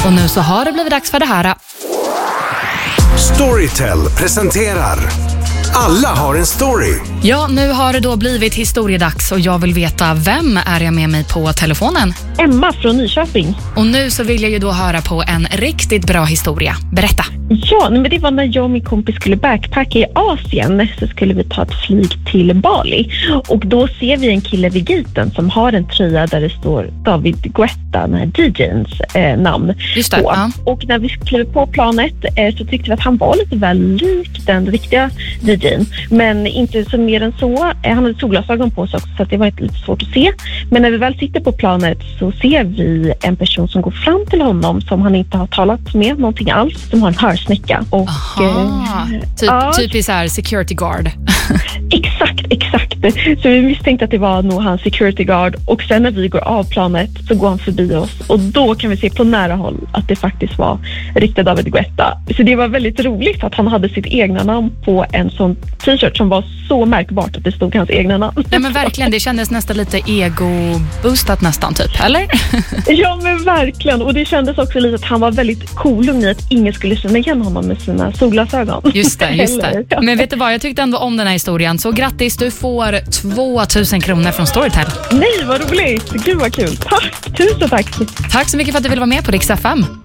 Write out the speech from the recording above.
Och nu så har det blivit dags för det här. Storytel presenterar Alla har en story. Ja, nu har det då blivit historiedags och jag vill veta, vem är jag med mig på telefonen? Emma från Nyköping. Och nu så vill jag ju då höra på en riktigt bra historia. Berätta. Ja, men det var när jag och min kompis skulle backpacka i Asien, så skulle vi ta ett flyg till Bali. Och då ser vi en kille vid gaten som har en tröja där det står David Guetta, den här DJ:ns namn. Just det, på. ja. Och när vi klev på planet så tyckte vi att han var lite väl lik den riktiga DJ:n. Men inte så mer än så. Han hade solglasögon på sig också, så att det var lite svårt att se. Men när vi väl sitter på planet så ser vi en person som går fram till honom som han inte har talat med någonting alls, som har en hörsnäcka. Och, typ så här security guard. Exakt. Så vi misstänkte att det var nog hans security guard. Och sen när vi går av planet så går han förbi oss. Och då kan vi se på nära håll att det faktiskt var riktigt David Guetta. Så det var väldigt roligt att han hade sitt egna namn på en sån t-shirt som var så märkbart att det stod hans egna namn. Ja, men verkligen, det kändes nästan lite ego-boostat nästan typ, eller? Ja, men verkligen. Och det kändes också lite att han var väldigt cool i att ingen skulle känna igen honom med sina solglasögon. Just det. Men vet du vad, jag tyckte ändå om den här historien. Så grattis, du får 2000 kronor från Storytel. Nej, vad roligt. Gud vad kul. Tack, tusen tack. Tack så mycket för att du ville vara med på Rix FM.